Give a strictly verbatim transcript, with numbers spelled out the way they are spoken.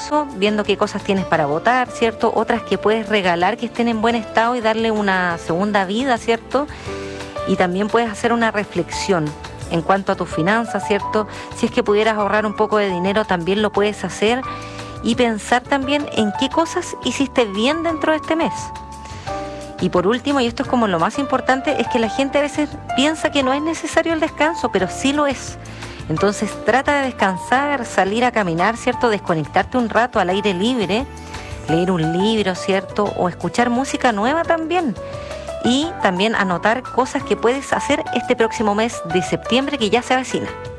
eso, viendo qué cosas tienes para botar, ¿cierto? Otras que puedes regalar que estén en buen estado y darle una segunda vida, ¿cierto? Y también puedes hacer una reflexión en cuanto a tus finanzas, ¿cierto? Si es que pudieras ahorrar un poco de dinero, también lo puedes hacer, y pensar también en qué cosas hiciste bien dentro de este mes. Y por último, y esto es como lo más importante, es que la gente a veces piensa que no es necesario el descanso, pero sí lo es. Entonces trata de descansar, salir a caminar, ¿cierto? Desconectarte un rato al aire libre, leer un libro, ¿cierto? O escuchar música nueva también. Y también anotar cosas que puedes hacer este próximo mes de septiembre que ya se avecina.